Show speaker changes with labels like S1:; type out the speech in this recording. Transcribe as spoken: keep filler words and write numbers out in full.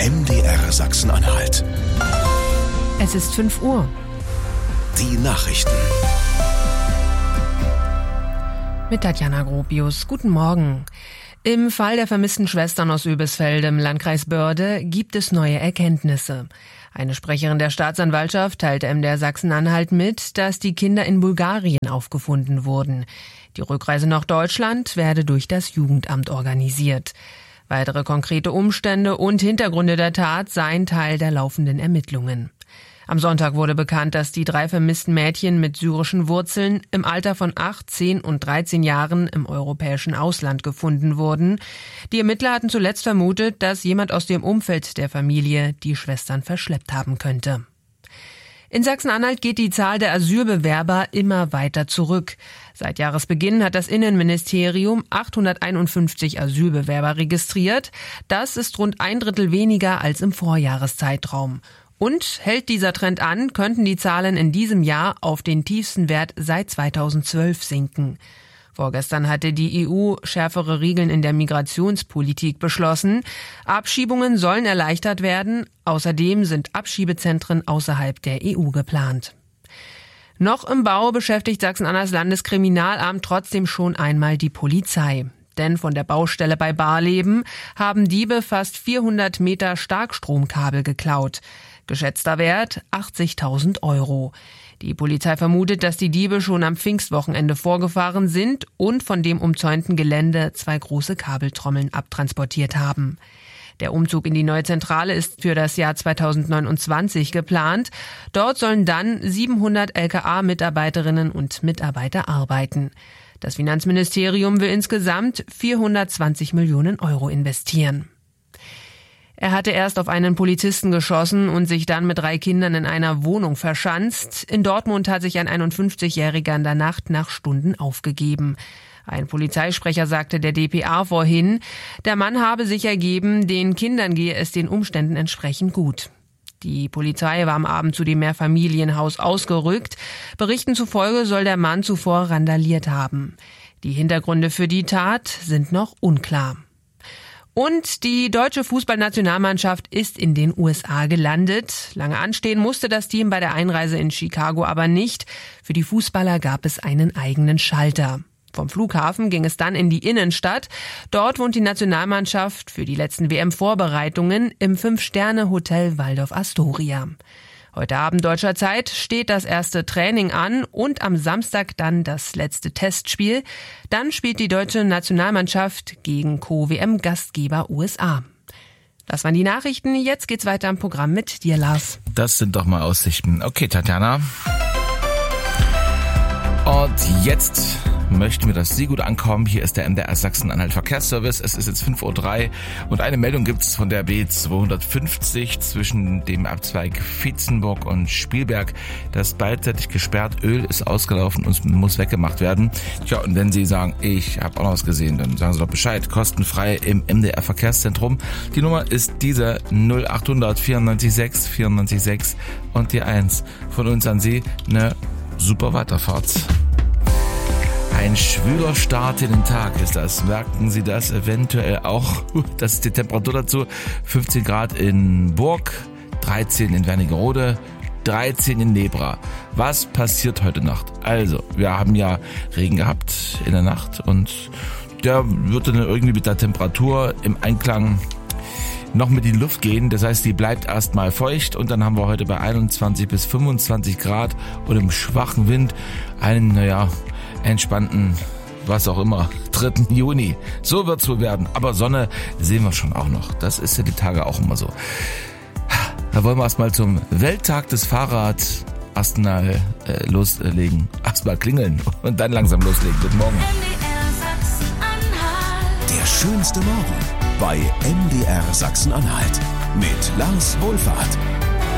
S1: M D R Sachsen-Anhalt.
S2: Es ist fünf Uhr.
S1: Die Nachrichten.
S2: Mit Tatjana Gropius. Guten Morgen. Im Fall der vermissten Schwestern aus Oebisfelde im Landkreis Börde gibt es neue Erkenntnisse. Eine Sprecherin der Staatsanwaltschaft teilte M D R Sachsen-Anhalt mit, dass die Kinder in Bulgarien aufgefunden wurden. Die Rückreise nach Deutschland werde durch das Jugendamt organisiert. Weitere konkrete Umstände und Hintergründe der Tat seien Teil der laufenden Ermittlungen. Am Sonntag wurde bekannt, dass die drei vermissten Mädchen mit syrischen Wurzeln im Alter von acht, zehn und dreizehn Jahren im europäischen Ausland gefunden wurden. Die Ermittler hatten zuletzt vermutet, dass jemand aus dem Umfeld der Familie die Schwestern verschleppt haben könnte. In Sachsen-Anhalt geht die Zahl der Asylbewerber immer weiter zurück. Seit Jahresbeginn hat das Innenministerium achthunderteinundfünfzig Asylbewerber registriert. Das ist rund ein Drittel weniger als im Vorjahreszeitraum. Und hält dieser Trend an, könnten die Zahlen in diesem Jahr auf den tiefsten Wert seit zweitausendzwölf sinken. Vorgestern hatte die E U schärfere Regeln in der Migrationspolitik beschlossen. Abschiebungen sollen erleichtert werden. Außerdem sind Abschiebezentren außerhalb der E U geplant. Noch im Bau beschäftigt Sachsen-Anhalts Landeskriminalamt trotzdem schon einmal die Polizei. Denn von der Baustelle bei Barleben haben Diebe fast vierhundert Meter Starkstromkabel geklaut. Geschätzter Wert achtzigtausend Euro. Die Polizei vermutet, dass die Diebe schon am Pfingstwochenende vorgefahren sind und von dem umzäunten Gelände zwei große Kabeltrommeln abtransportiert haben. Der Umzug in die neue Zentrale ist für das Jahr zweitausendneunundzwanzig geplant. Dort sollen dann siebenhundert L K A-Mitarbeiterinnen und Mitarbeiter arbeiten. Das Finanzministerium will insgesamt vierhundertzwanzig Millionen Euro investieren. Er hatte erst auf einen Polizisten geschossen und sich dann mit drei Kindern in einer Wohnung verschanzt. In Dortmund hat sich ein einundfünfzigjähriger in der Nacht nach Stunden aufgegeben. Ein Polizeisprecher sagte der D P A vorhin, der Mann habe sich ergeben, den Kindern gehe es den Umständen entsprechend gut. Die Polizei war am Abend zu dem Mehrfamilienhaus ausgerückt. Berichten zufolge soll der Mann zuvor randaliert haben. Die Hintergründe für die Tat sind noch unklar. Und die deutsche Fußballnationalmannschaft ist in den U S A gelandet. Lange anstehen musste das Team bei der Einreise in Chicago aber nicht. Für die Fußballer gab es einen eigenen Schalter. Vom Flughafen ging es dann in die Innenstadt. Dort wohnt die Nationalmannschaft für die letzten W M-Vorbereitungen im Fünf-Sterne-Hotel Waldorf Astoria. Heute Abend deutscher Zeit steht das erste Training an und am Samstag dann das letzte Testspiel. Dann spielt die deutsche Nationalmannschaft gegen Co-W M-Gastgeber U S A. Das waren die Nachrichten. Jetzt geht's weiter im Programm mit dir, Lars.
S3: Das sind doch mal Aussichten. Okay, Tatjana. Und jetzt möchten wir, dass Sie gut ankommen. Hier ist der M D R Sachsen-Anhalt Verkehrsservice. Es ist jetzt fünf Uhr drei und eine Meldung gibt's von der B zweihundertfünfzig zwischen dem Abzweig Vietzenburg und Spielberg. Das ist beidseitig gesperrt. Öl ist ausgelaufen und muss weggemacht werden. Tja, und wenn Sie sagen, ich habe auch noch was gesehen, dann sagen Sie doch Bescheid. Kostenfrei im M D R Verkehrszentrum. Die Nummer ist diese null achthundert vierundneunzig sechs vierundneunzig sechs und die eins. Von uns an Sie eine super Weiterfahrt. Ein schwüler Start in den Tag ist das. Merken Sie das eventuell auch? Das ist die Temperatur dazu. fünfzehn Grad in Burg, dreizehn in Wernigerode, dreizehn in Nebra. Was passiert heute Nacht? Also, wir haben ja Regen gehabt in der Nacht und der wird dann irgendwie mit der Temperatur im Einklang noch mit in die Luft gehen. Das heißt, die bleibt erstmal feucht und dann haben wir heute bei einundzwanzig bis fünfundzwanzig Grad und im schwachen Wind einen, naja, entspannten, was auch immer, dritten Juni. So wird's wohl werden. Aber Sonne sehen wir schon auch noch. Das ist ja die Tage auch immer so. Da wollen wir erstmal zum Welttag des Fahrrads erstmal äh, loslegen. Erstmal klingeln und dann langsam loslegen. Guten Morgen.
S1: Der schönste Morgen bei M D R Sachsen-Anhalt mit Lars Wohlfahrt.